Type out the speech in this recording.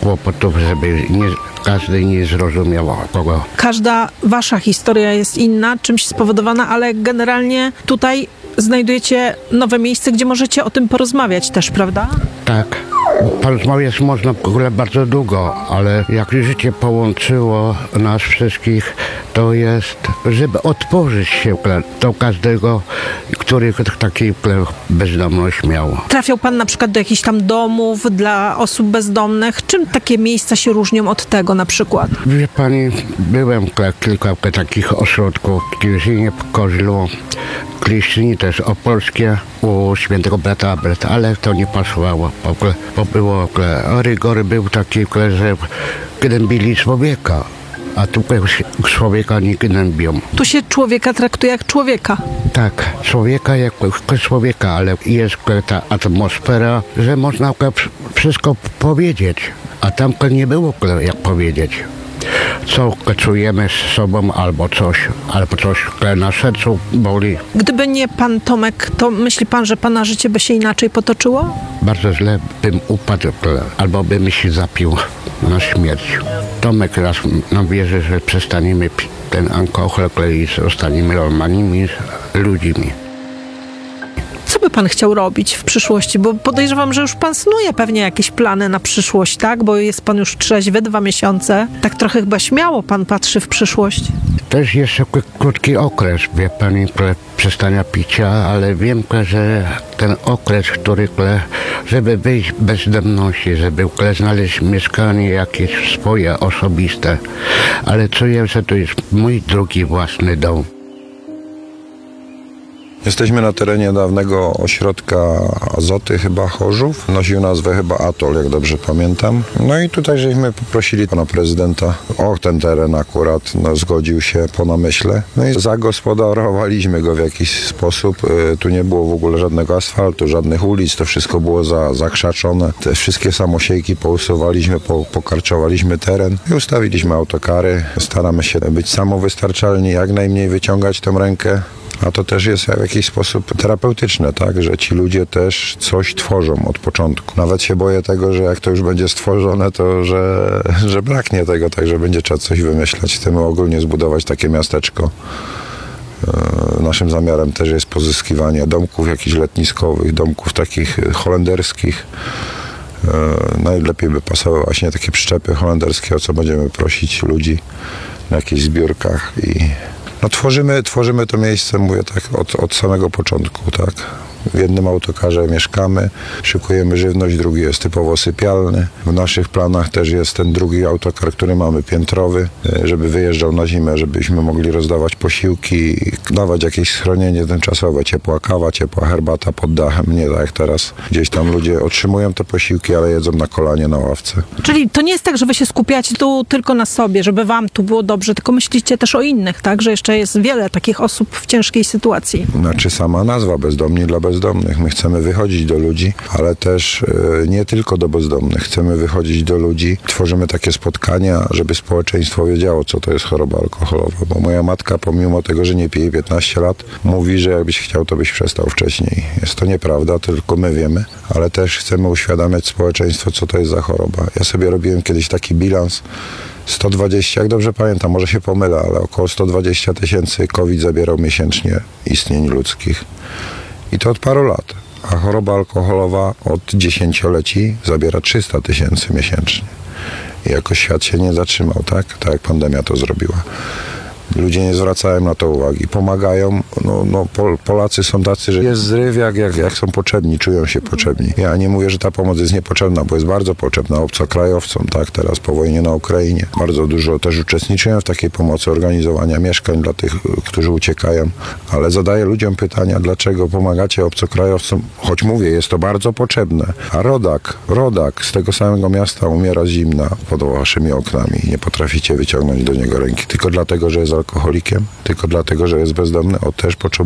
kłopotów, żeby każdy nie zrozumiał kogo. Każda wasza historia jest inna, czymś spowodowana, ale generalnie tutaj znajdujecie nowe miejsce, gdzie możecie o tym porozmawiać też, prawda? Tak. Porozmawiać można w ogóle bardzo długo, ale jak życie połączyło nas wszystkich, to jest, żeby otworzyć się do każdego, który takiej bezdomność miał. Trafiał pan na przykład do jakichś tam domów dla osób bezdomnych. Czym takie miejsca się różnią od tego na przykład? Wie pani, byłem w kilka takich ośrodków, w Kirzynie, w Kozlu, w Kliszczynie też opolskie, u świętego brata Alberta, ale to nie pasowało, bo było rygor był taki, że gnębili człowieka, a tu człowieka nie gnębią. Tu się człowieka traktuje jak człowieka. Tak, człowieka jak człowieka, ale jest ta atmosfera, że można wszystko powiedzieć, a tam nie było jak powiedzieć. Co czujemy z sobą albo coś na sercu boli. Gdyby nie pan Tomek, to myśli pan, że pana życie by się inaczej potoczyło? Bardzo źle bym upadł albo bym się zapił na śmierć. Tomek raz nam wierzy, że przestaniemy pić ten alkohol i zostaniemy normalnymi ludźmi. Co by pan chciał robić w przyszłości? Bo podejrzewam, że już pan snuje pewnie jakieś plany na przyszłość, tak? Bo jest pan już trzeźwy 2 miesiące. Tak trochę chyba śmiało pan patrzy w przyszłość. To jest jeszcze krótki okres, wie pani, przestania picia, ale wiem, że ten okres, żeby wyjść z bezdomności, żeby znaleźć mieszkanie jakieś swoje, osobiste, ale czuję, że to jest mój drugi własny dom. Jesteśmy na terenie dawnego ośrodka Azoty, chyba Chorzów. Nosił nazwę chyba Atol, jak dobrze pamiętam. No i tutaj żeśmy poprosili pana prezydenta o ten teren akurat, zgodził się po namyśle. No i zagospodarowaliśmy go w jakiś sposób. Tu nie było w ogóle żadnego asfaltu, żadnych ulic, to wszystko było zakrzaczone. Te wszystkie samosiejki pousuwaliśmy, pokarczowaliśmy teren i ustawiliśmy autokary. Staramy się być samowystarczalni, jak najmniej wyciągać tę rękę. A to też jest w jakiś sposób terapeutyczne, tak, że ci ludzie też coś tworzą od początku. Nawet się boję tego, że jak to już będzie stworzone, to że braknie tego, także będzie trzeba coś wymyślać. Chcemy ogólnie zbudować takie miasteczko. Naszym zamiarem też jest pozyskiwanie domków jakichś letniskowych, domków takich holenderskich. Najlepiej by pasowały właśnie takie przyczepy holenderskie, o co będziemy prosić ludzi na jakichś zbiórkach i tworzymy to miejsce, mówię tak, od samego początku, tak. W jednym autokarze mieszkamy, szykujemy żywność, drugi jest typowo sypialny. W naszych planach też jest ten drugi autokar, który mamy piętrowy, żeby wyjeżdżał na zimę, żebyśmy mogli rozdawać posiłki, dawać jakieś schronienie tymczasowe, ciepła kawa, ciepła herbata pod dachem, nie tak jak teraz. Gdzieś tam ludzie otrzymują te posiłki, ale jedzą na kolanie na ławce. Czyli to nie jest tak, że wy się skupiacie tu tylko na sobie, żeby wam tu było dobrze, tylko myślicie też o innych, tak? Że jeszcze jest wiele takich osób w ciężkiej sytuacji. Znaczy sama nazwa Bezdomni dla bezdomnych. My chcemy wychodzić do ludzi, ale też nie tylko do bezdomnych. Chcemy wychodzić do ludzi. Tworzymy takie spotkania, żeby społeczeństwo wiedziało, co to jest choroba alkoholowa. Bo moja matka, pomimo tego, że nie pije 15 lat, mówi, że jakbyś chciał, to byś przestał wcześniej. Jest to nieprawda, tylko my wiemy, ale też chcemy uświadamiać społeczeństwo, co to jest za choroba. Ja sobie robiłem kiedyś taki bilans. 120, jak dobrze pamiętam, może się pomylę, ale około 120 000 COVID zabierał miesięcznie istnień ludzkich. I to od paru lat. A choroba alkoholowa od 10-leci zabiera 300 000 miesięcznie. I jakoś świat się nie zatrzymał, tak? Tak jak pandemia to zrobiła. Ludzie nie zwracają na to uwagi. Pomagają. Polacy są tacy, że jest zryw jak są potrzebni, czują się potrzebni. Ja nie mówię, że ta pomoc jest niepotrzebna, bo jest bardzo potrzebna obcokrajowcom, tak, teraz po wojnie na Ukrainie. Bardzo dużo też uczestniczyłem w takiej pomocy organizowania mieszkań dla tych, którzy uciekają, ale zadaję ludziom pytania, dlaczego pomagacie obcokrajowcom, choć mówię, jest to bardzo potrzebne. A rodak z tego samego miasta umiera z zimna pod waszymi oknami. Nie potraficie wyciągnąć do niego ręki, tylko dlatego, że jest alkoholikiem, tylko dlatego, że jest bezdomny, też potrzebuje